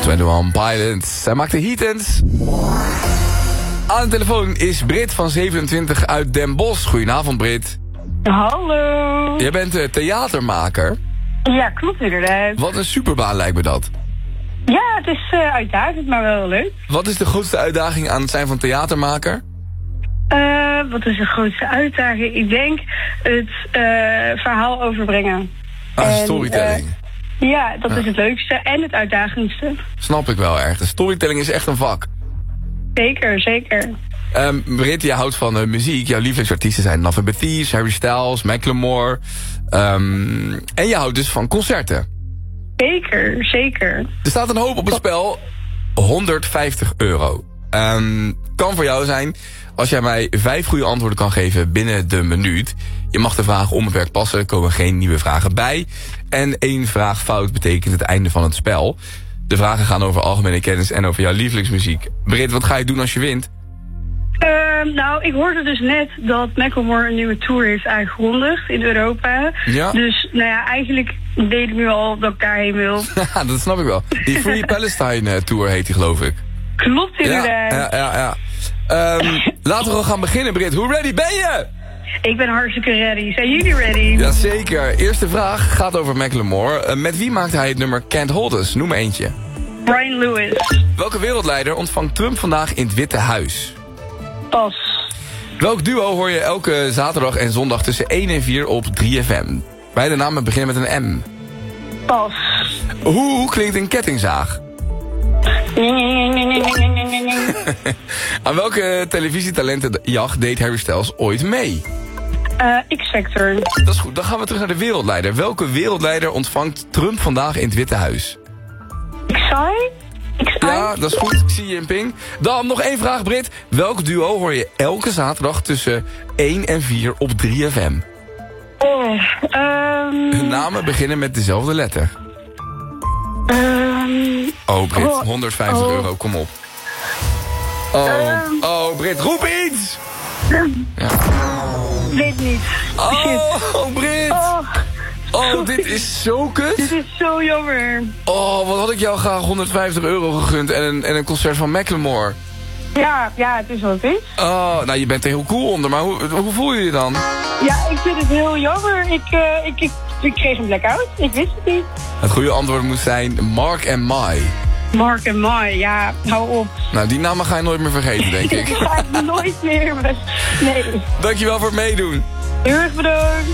21 Pilots. Zij maakt de heatens. Aan de telefoon is Brit van 27 uit Den Bosch. Goedenavond, Brit. Hallo. Jij bent theatermaker. Ja, klopt inderdaad. Wat een superbaan lijkt me dat. Ja, het is uitdagend, maar wel leuk. Wat is de grootste uitdaging aan het zijn van theatermaker? Wat is de grootste uitdaging? Ik denk het verhaal overbrengen. Storytelling. Ja, dat is het leukste en het uitdagendste. Snap ik wel erg. De storytelling is echt een vak. Zeker, zeker. Brit, jij houdt van muziek. Jouw lievelingsartiesten zijn Nothing But Thieves, Harry Styles, Macklemore. En je houdt dus van concerten. Zeker, zeker. Er staat een hoop op het spel. €150. Kan voor jou zijn als jij mij 5 goede antwoorden kan geven binnen de minuut. Je mag de vragen onbeperkt passen, er komen geen nieuwe vragen bij. En 1 vraag fout betekent het einde van het spel. De vragen gaan over algemene kennis en over jouw lievelingsmuziek. Brit, wat ga je doen als je wint? Nou, ik hoorde dus net dat Macklemore een nieuwe tour heeft aangekondigd in Europa. Ja. Dus, nou ja, eigenlijk weet ik nu al dat ik daarheen wil. Ja, dat snap ik wel. Die Free Palestine Tour heet die, geloof ik. Klopt inderdaad. Ja. Laten we gewoon gaan beginnen, Brit. Hoe ready ben je? Ik ben hartstikke ready. Zijn jullie ready? Jazeker. Eerste vraag gaat over Macklemore. Met wie maakte hij het nummer Can't Hold Us? Noem maar eentje. Brian Lewis. Welke wereldleider ontvangt Trump vandaag in het Witte Huis? Pas. Welk duo hoor je elke zaterdag en zondag tussen 1 en 4 op 3FM? Beide namen beginnen met een M. Pas. Hoe klinkt een kettingzaag? Aan welke televisietalentenjacht deed Harry Styles ooit mee? X-Factor. Dat is goed, dan gaan we terug naar de wereldleider. Welke wereldleider ontvangt Trump vandaag in het Witte Huis? Xi? Ja, dat is goed. Xi Jinping. Dan nog 1 vraag, Brit. Welk duo hoor je elke zaterdag tussen 1 en 4 op 3FM? Hun namen beginnen met dezelfde letter. Brit, €150, kom op. Brit, roep iets! Ja. Weet niet. Oh, Brit! Dit is zo kut. Dit is zo jammer. Wat had ik jou graag €150 gegund en een concert van Macklemore. Ja, het is wat het is. Nou, je bent er heel cool onder, maar hoe voel je je dan? Ja, ik vind het heel jammer. Ik kreeg een blackout. Ik wist het niet. Het goede antwoord moet zijn Mark and Mai. Mark and Mai, ja, hou op. Nou, die namen ga je nooit meer vergeten, denk ik. Dat ga ik nooit meer. Nee. Dankjewel voor het meedoen. Heel erg bedankt.